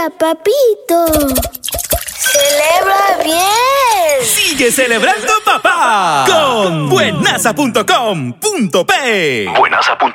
día, papito. ¡Celebra bien! ¡Sigue celebrando, papá! Con buenaza.com.pe. Buenaza.com.pe